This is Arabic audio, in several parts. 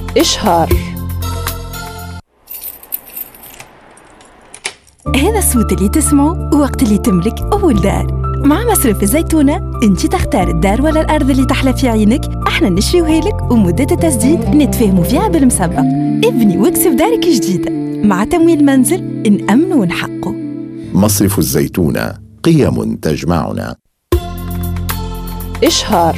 إشهار. هذا الصوت اللي تسمعه وقت اللي تملك أول دار. مع مصرف الزيتونة انت تختار الدار ولا الأرض اللي تحلى في عينك، احنا نشريوها لك ومدة التسديد نتفاهموا فيها بالمسبق. ابني واكسب دارك جديدة مع تمويل منزل نأمن ونحقه. مصرف الزيتونة، قيم تجمعنا. إشهار.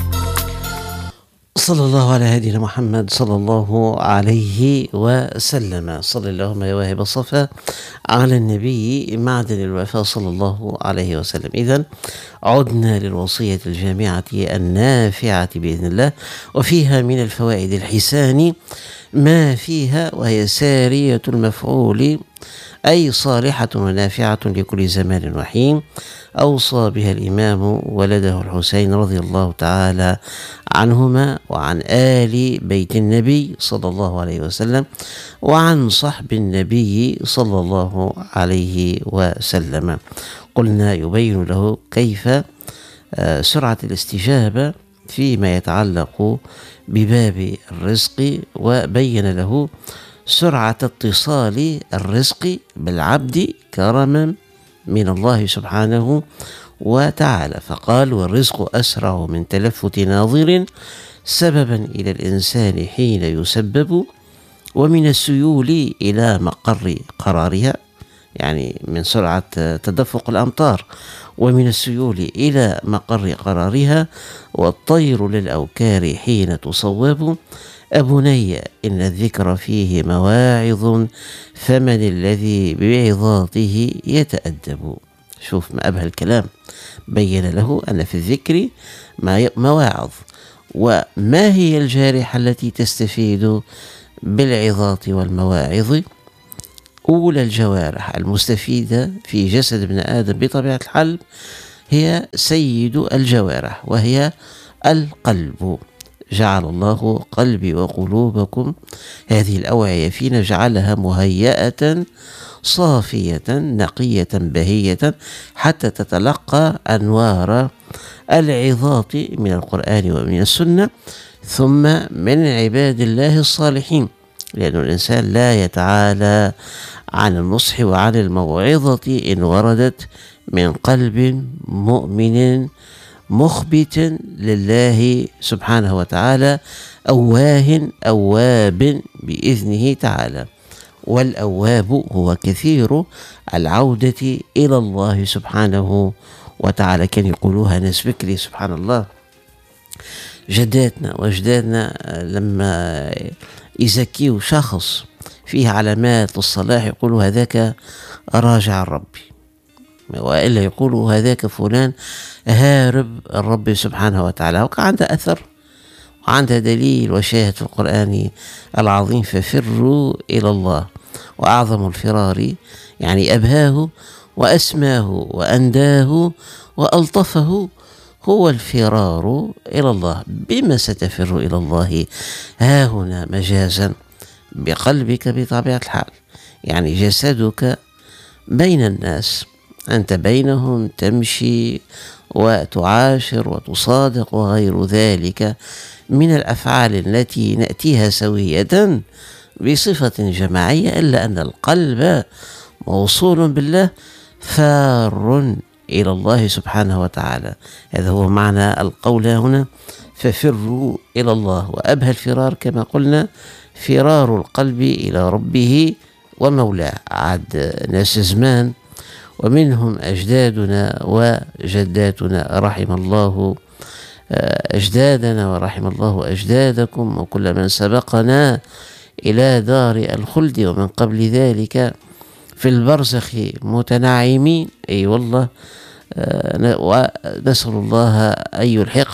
صلى الله على هدينا محمد صلى الله عليه وسلم. صلى اللهم يا واهب الصفا على النبي معدن الوفاء صلى الله عليه وسلم. إذن عدنا للوصية الجامعة النافعة بإذن الله، وفيها من الفوائد الحسان ما فيها، وهي سارية المفعول، أي صالحة ونافعة لكل زمان وحين. أوصى بها الإمام ولده الحسين رضي الله تعالى عنهما وعن آل بيت النبي صلى الله عليه وسلم وعن صحب النبي صلى الله عليه وسلم. قلنا يبين له كيف سرعة الاستجابة فيما يتعلق بباب الرزق، وبين له سرعة اتصال الرزق بالعبد كرما من الله سبحانه وتعالى، فقال: والرزق أسرع من تلفت ناظر سببا إلى الإنسان حين يسبب، ومن السيول إلى مقر قرارها، يعني من سرعة تدفق الأمطار، ومن السيول إلى مقر قرارها، والطير للأوكار حين تصوب. أبني إن الذكر فيه مواعظ، فمن الذي بعظاته يتأدب. شوف ما أبهى الكلام، بين له أن في الذكر مواعظ. وما هي الجارحة التي تستفيد بالعظات والمواعظ؟ أولى الجوارح المستفيدة في جسد ابن آدم بطبيعة الحال هي سيد الجوارح، وهي القلب. جعل الله قلبي وقلوبكم، هذه الأوعية فينا جعلها مهيئة صافية نقية بهية حتى تتلقى أنوار العظات من القرآن ومن السنة، ثم من عباد الله الصالحين، لأن الإنسان لا يتعالى عن النصح وعن الموعظة إن وردت من قلب مؤمن مخبت لله سبحانه وتعالى، أواب بإذنه تعالى. والأواب هو كثير العودة إلى الله سبحانه وتعالى. كان يقولوها ناس بكري سبحان الله، جداتنا وأجدادنا لما يزكيوا شخص فيه علامات الصلاح يقولوا هذاك راجع ربي، وإلا يقولوا هذاك فلان هارب الرب سبحانه وتعالى. وكان عنده أثر وعنده دليل وشاهد في القرآن العظيم: ففروا إلى الله. وأعظم الفرار يعني أبهاه وأسماه وأنداه وألطفه هو الفرار إلى الله. بما ستفر إلى الله؟ ها هنا مجازا بقلبك بطبيعة الحال، يعني جسدك بين الناس، أنت بينهم تمشي وتعاشر وتصادق وغير ذلك من الأفعال التي نأتيها سوية بصفة جماعية، إلا أن القلب موصول بالله فار إلى الله سبحانه وتعالى. هذا هو معنى القول هنا: ففروا إلى الله. وأبهى الفرار كما قلنا فرار القلب إلى ربه ومولاه. عاد ناس زمان ومنهم أجدادنا وجداتنا، رحم الله أجدادنا ورحم الله أجدادكم وكل من سبقنا إلى دار الخلد، ومن قبل ذلك في البرزخ متنعمين. أي والله، ونسأل الله أن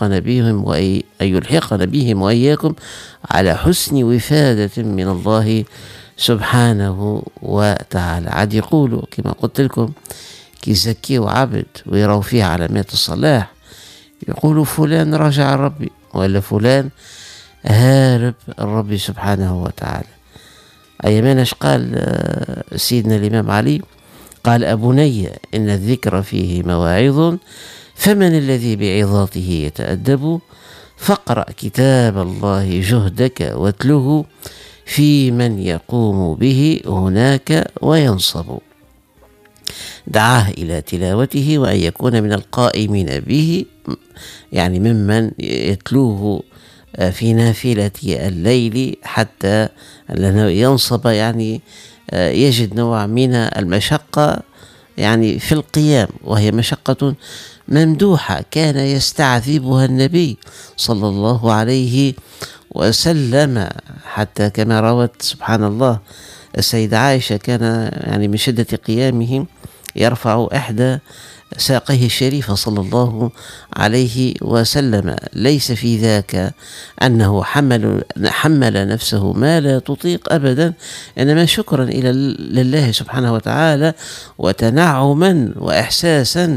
يلحقنا بهم وإياكم على حسن وفادة من الله سبحانه وتعالى. عاد يقولوا كما قلت لكم كي يزكيوا عبد ويروا فيه علامات الصلاح يقولوا فلان رجع ربي، ولا فلان هارب الرب سبحانه وتعالى. أيمانش قال سيدنا الإمام علي؟ قال: أبني إن الذكر فيه مواعظ، فمن الذي بعظاته يتأدب. فاقرأ كتاب الله جهدك واتله في من يقوم به هناك وينصب. دعاه إلى تلاوته وأن يكون من القائمين به، يعني ممن يتلوه في نافلة الليل حتى لأنه ينصب، يعني يجد نوع من المشقة يعني في القيام، وهي مشقة ممدوحة كان يستعذبها النبي صلى الله عليه وسلم، حتى كما روت سبحان الله السيدة عائشة كان يعني من شدة قيامه يرفع إحدى ساقيه الشريفة صلى الله عليه وسلم. ليس في ذاك أنه حمل نفسه ما لا تطيق أبدا، إنما شكرا لله سبحانه وتعالى وتنعما وإحساسا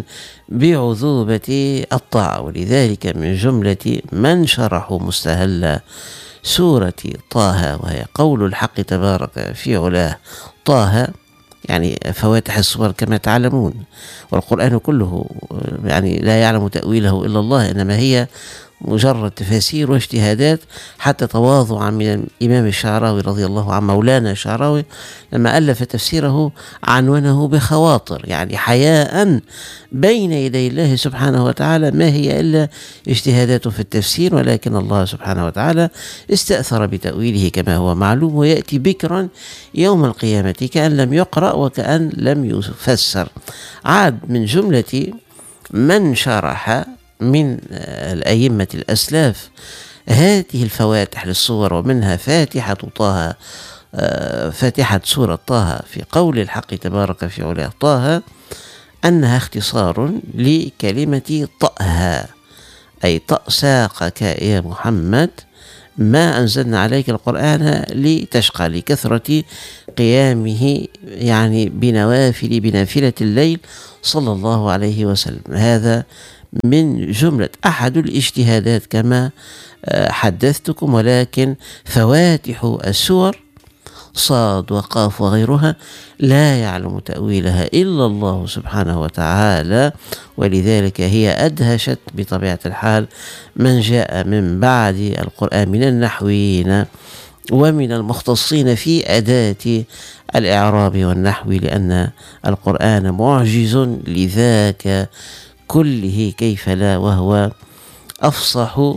بعذوبة الطاعة. ولذلك من جملة من شرحوا مستهل سورة طه، وهي قول الحق تبارك في علاه، طه يعني فواتح السور كما تعلمون، والقرآن كله يعني لا يعلم تأويله إلا الله، إنما هي مجرد تفاسير واجتهادات. حتى تواضعا من الإمام الشعراوي رضي الله عن مولانا الشعراوي لما ألف تفسيره عنونه بخواطر، يعني حياء بين يدي الله سبحانه وتعالى، ما هي إلا اجتهادات في التفسير، ولكن الله سبحانه وتعالى استأثر بتأويله كما هو معلوم، ويأتي بكرا يوم القيامة كأن لم يقرأ وكأن لم يفسر. عاد من جملة من شرح من الأئمة الأسلاف هذه الفواتح للصور، ومنها فاتحة طه، فاتحة سورة طه في قول الحق تبارك في علاه طه، أنها اختصار لكلمة طأها، أي طأ ساقك يا محمد ما أنزلنا عليك القرآن لتشقى، لكثرة قيامه يعني بنافلة الليل صلى الله عليه وسلم. هذا من جملة أحد الاجتهادات كما حدثتكم، ولكن فواتح السور صاد وقاف وغيرها لا يعلم تأويلها إلا الله سبحانه وتعالى، ولذلك هي أدهشت بطبيعة الحال من جاء من بعد القرآن من النحويين ومن المختصين في أداة الإعراب والنحو، لأن القرآن معجز لذاك كله كيف لا، وهو أفصح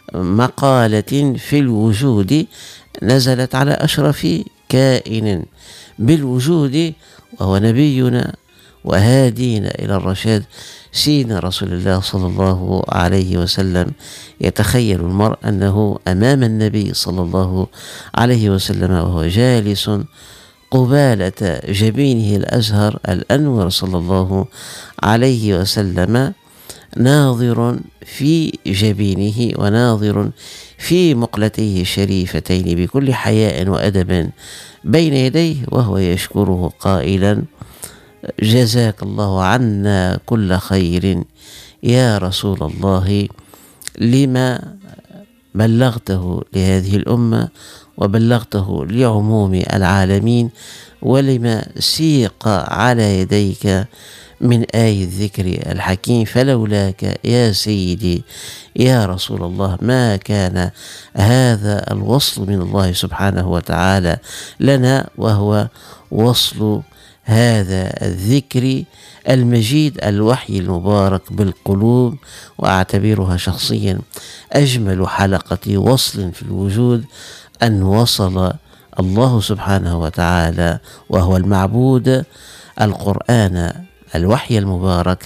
مقالة في الوجود نزلت على أشرف كائن بالوجود، وهو نبينا وهادينا إلى الرشاد سيدنا رسول الله صلى الله عليه وسلم. يتخيل المرء أنه أمام النبي صلى الله عليه وسلم وهو جالس قبالة جبينه الأزهر الأنور صلى الله عليه وسلم، ناظر في جبينه وناظر في مقلتيه الشريفتين بكل حياء وأدب بين يديه، وهو يشكره قائلا: جزاك الله عنا كل خير يا رسول الله، لما بلغته لهذه الأمة وبلغته لعموم العالمين، ولما سيق على يديك من آي الذكر الحكيم، فلولاك يا سيدي يا رسول الله ما كان هذا الوصل من الله سبحانه وتعالى لنا، وهو وصل هذا الذكر المجيد الوحي المبارك بالقلوب. وأعتبرها شخصيا أجمل حلقة وصل في الوجود أن وصل الله سبحانه وتعالى وهو المعبود القرآن الوحي المبارك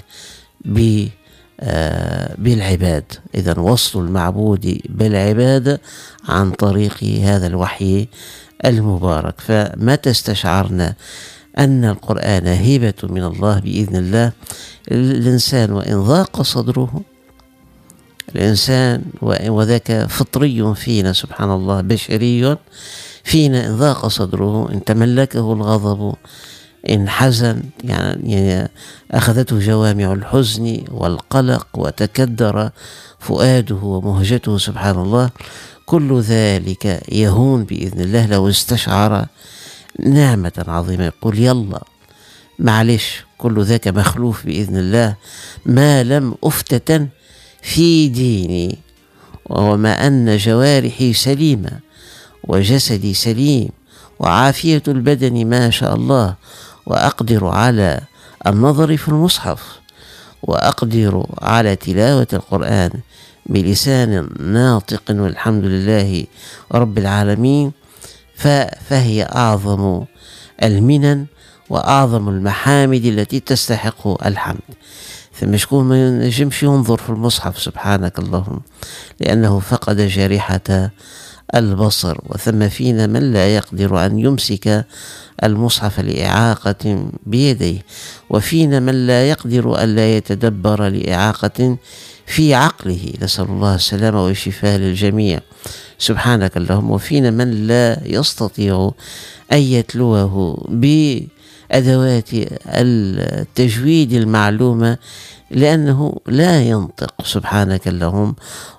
بالعباد. إذن وصل المعبود بالعباد عن طريق هذا الوحي المبارك. فمتى استشعرنا أن القرآن هبة من الله بإذن الله، الإنسان وإن ضاق صدره، الإنسان وذاك فطري فينا سبحان الله، بشري فينا، إن ضاق صدره، إن تملكه الغضب، إن حزن، يعني أخذته جوامع الحزن والقلق وتكدر فؤاده ومهجته سبحان الله، كل ذلك يهون بإذن الله لو استشعر نعمة عظيمة، يقول يلا معلش كل ذاك مخلوف بإذن الله، ما لم أفتتن في ديني وما أن جوارحي سليمة وجسدي سليم وعافية البدن ما شاء الله، وأقدر على النظر في المصحف، وأقدر على تلاوة القرآن بلسان ناطق والحمد لله رب العالمين، فهي أعظم المنن وأعظم المحامد التي تستحق الحمد. ثم شكون ما ينجمش ينظر في المصحف سبحانك اللهم لأنه فقد جارحة البصر، وثم فينا من لا يقدر أن يمسك المصحف لإعاقة بيديه، وفينا من لا يقدر أن لا يتدبر لإعاقة في عقله، نسأل الله السلامة والشفاء للجميع سبحانك اللهم. وفينا من لا يستطيع أن يتلوه بأدوات التجويد المعلومة لأنه لا ينطق سبحانك اللهم،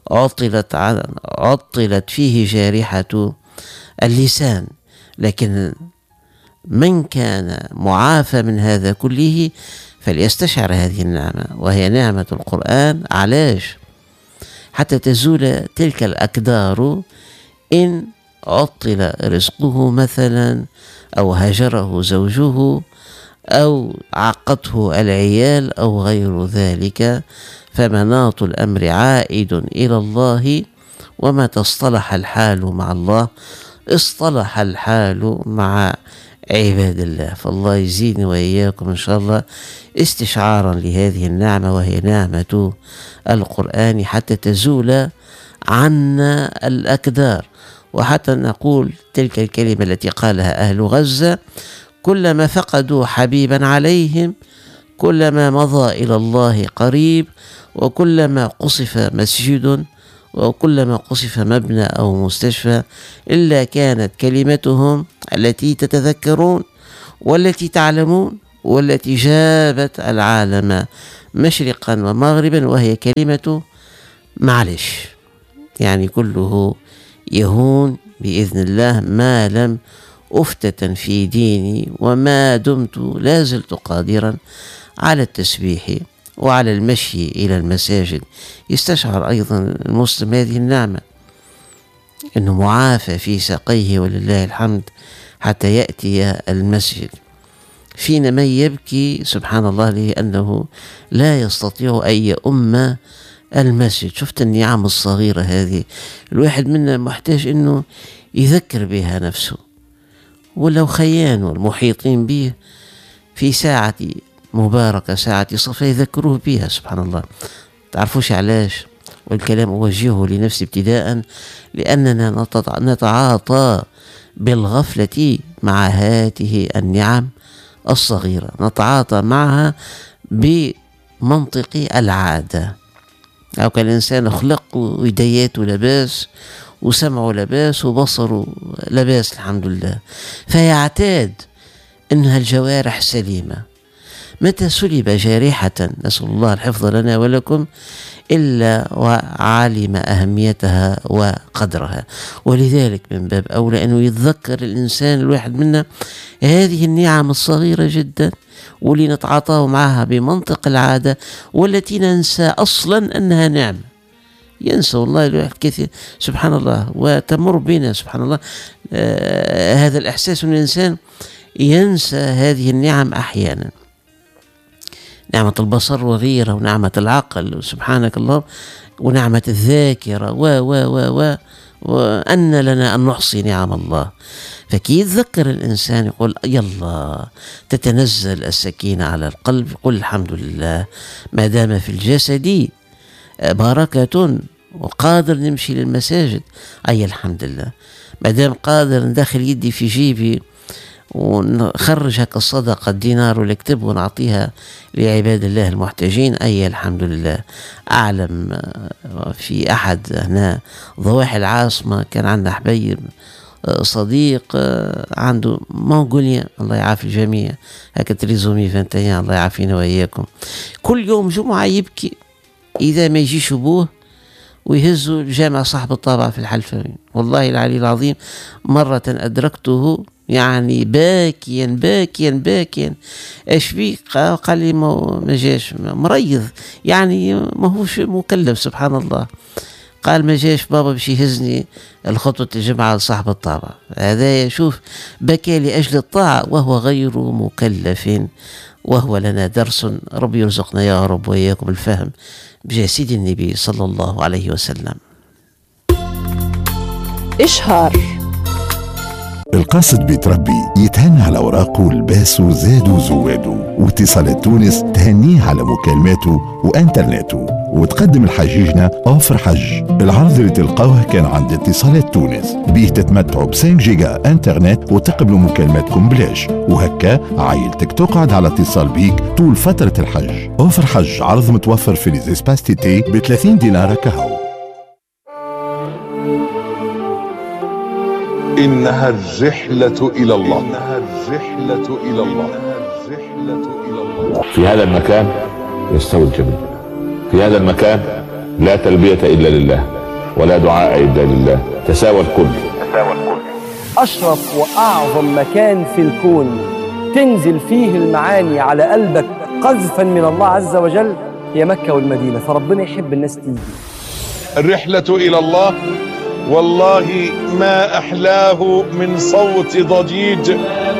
عطلت فيه جارحة اللسان. لكن من كان معافى من هذا كله فليستشعر هذه النعمة، وهي نعمة القرآن. علاش؟ حتى تزول تلك الأكدار إن عطل رزقه مثلا، أو هجره زوجه، أو عقته العيال، أو غير ذلك، فمناط الأمر عائد إلى الله. ومتى اصطلح الحال مع الله اصطلح الحال مع عباد الله. فالله يزيدني وإياكم إن شاء الله استشعارا لهذه النعمة، وهي نعمة القرآن، حتى تزول عنا الأكدار، وحتى نقول تلك الكلمة التي قالها أهل غزة: كلما فقدوا حبيبا عليهم كلما مضى إلى الله قريب، وكلما قصف مسجد وكلما قصف مبنى أو مستشفى إلا كانت كلمتهم التي تتذكرون والتي تعلمون والتي جابت العالم مشرقا ومغربا، وهي كلمة معلش. يعني كله يهون بإذن الله ما لم أفتتن في ديني، وما دمت لا زلت قادرا على التسبيح وعلى المشي إلى المساجد. يستشعر أيضا المسلم هذه النعمة، أنه معافى في ساقيه ولله الحمد حتى يأتي المسجد. فينا من يبكي سبحان الله لأنه لا يستطيع أن يؤم المسجد. شفت النعم الصغيرة هذه، الواحد منا محتاج أنه يذكر بها نفسه، ولو خيانه المحيطين به في ساعة مباركة، ساعة صفا، يذكروه بها سبحان الله. تعرفوش علاش؟ والكلام أوجهه لنفسي ابتداء، لأننا نتعاطى بالغفلة مع هذه النعم الصغيرة، نتعاطى معها بمنطق العادة. أو كان الإنسان خلق ويدياته لباس وسمعه لباس وبصره لباس الحمد لله، فيعتاد أنها الجوارح سليمة. متى سلب جارحة، نسأل الله الحفظ لنا ولكم، إلا وعلم أهميتها وقدرها. ولذلك من باب أولى أنه يتذكر الإنسان الواحد منا هذه النعم الصغيرة جدا، واللي نتعاطاه معها بمنطق العادة، والتي ننسى أصلا أنها نعمة. ينسى والله الواحد كثير سبحان الله، وتمر بنا سبحان الله هذا الإحساس أن الإنسان ينسى هذه النعم أحيانا، نعمة البصر وغيرها، ونعمة العقل سبحانك الله، ونعمة الذاكرة وأن لنا أن نحصي نعم الله. فكي يتذكر الإنسان يقول يلا تتنزل السكينة على القلب، يقول الحمد لله ما دام في الجسد بركة وقادر نمشي للمساجد، أي الحمد لله ما دام قادر ندخل يدي في جيبي ونخرج هكا الصدقة الدينار والكتب ونعطيها لعباد الله المحتاجين، أي الحمد لله. أعلم في أحد هنا ضواحي العاصمة كان عندنا حبيب صديق عنده مونغوليا، الله يعافي الجميع، هكا تريزومي 21، الله يعافينا وإياكم. كل يوم جمعة يبكي إذا ما يجيش أبوه ويهزوا الجامع صاحب الطابعة في الحلفاوي. والله العلي العظيم مرة أدركته يعني باكيا باكيا باكيا. ايش بيك؟ قال لي ما جاش، مريض يعني ما هوش مكلف سبحان الله. قال ما جاش بابا باش يهزني الخطوة الجمعة لصاحب الطابع. هذا يشوف بكى لأجل الطاعة وهو غير مكلف، وهو لنا درس. ربي يرزقنا يا رب وإياكم الفهم بجسد النبي صلى الله عليه وسلم. إشهار. القاصد بيتربي يتهنى على أوراقه لباسه زادو وزوادو، واتصالات تونس تهنيه على مكالماته وانترنته، وتقدم الحجيجنا اوفر حج. العرض اللي تلقاوه كان عند اتصالات تونس، بيه تتمتعوا ب 5 جيجا انترنت وتقبلوا مكالماتكم بلاش، وهكا عائلتك تقعد على اتصال بيك طول فترة الحج. اوفر حج عرض متوفر في ليزيسباس تيتي ب 30 دينار كهو. إنها الرحلة إلى الله، إنها الرحلة إلى الله، الرحلة إلى الله. في هذا المكان يستوي الجميع، في هذا المكان لا تلبية إلا لله ولا دعاء إلا لله، تساوى الكل. أشرف وأعظم مكان في الكون تنزل فيه المعاني على قلبك قذفا من الله عز وجل هي مكة والمدينة، فربنا يحب الناس تيجي. الرحلة إلى الله والله ما أحلاه من صوت ضجيج.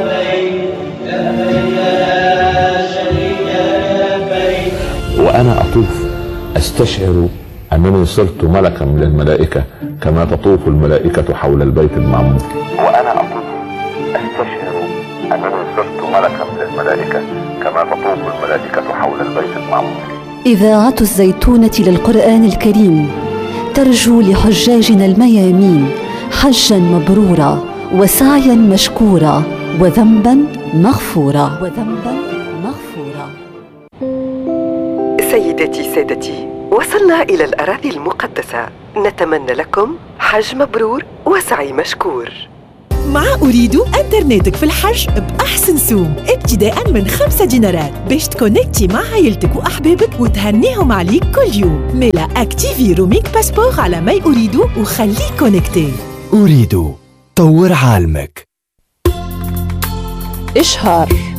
وأنا أطوف أستشعر أنني صرت ملكا من الملائكة كما تطوف الملائكة حول البيت المعمور. وأنا أطوف أستشعر أنني صرت ملكا من الملائكة كما تطوف الملائكة حول البيت المعمور. إذاعة الزيتونة للقرآن الكريم ترجو لحجاجنا الميامين حجا مبرورا وسعيا مشكورا وذنبا مغفورا. سيداتي سادتي، وصلنا إلى الأراضي المقدسة، نتمنى لكم حج مبرور وسعي مشكور. مع أريد أنترنتك في الحج بأحسن سوم ابتداء من 5 دينارات باش تكونكتي مع عائلتك وأحبابك وتهنيهم عليك كل يوم. ميلا أكتيفي روميك باسبور على ماي أريد وخليك كونكتي. أريد طور عالمك. إشهار.